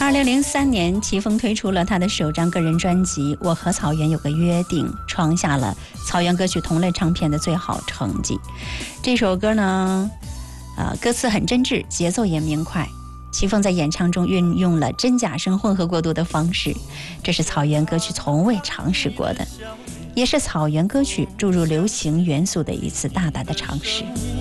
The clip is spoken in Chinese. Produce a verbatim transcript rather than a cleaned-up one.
二零零三年，齐峰推出了他的首张个人专辑《我和草原有个约定》，创下了草原歌曲同类唱片的最好成绩。这首歌呢，呃，歌词很真挚，节奏也明快。齐峰在演唱中运用了真假声混合过渡的方式，这是草原歌曲从未尝试过的，也是草原歌曲注入流行元素的一次大胆的尝试。